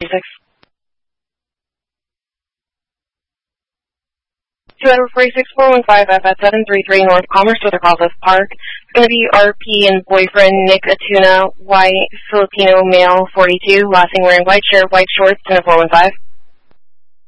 246-415 F at 733 North Commerce with Rosas Park. It's going to be RP and boyfriend Nick Atuna, white, Filipino male, 42, last name wearing white shirt, white shorts, and a 415.